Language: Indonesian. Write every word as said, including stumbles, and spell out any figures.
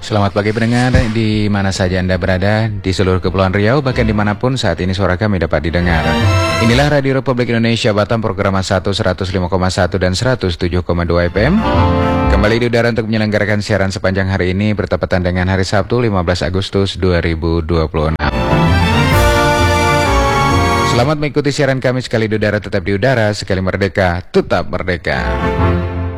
Selamat pagi pendengar, di mana saja Anda berada, di seluruh Kepulauan Riau, bahkan dimanapun saat ini suara kami dapat didengar. Inilah Radio Republik Indonesia Batam, program satu, seratus lima koma satu dan seratus tujuh koma dua F M. Kembali di udara untuk menyelenggarakan siaran sepanjang hari ini bertepatan dengan hari Sabtu lima belas Agustus dua ribu dua puluh enam. Selamat mengikuti siaran kami, sekali di udara tetap di udara, sekali merdeka tetap merdeka.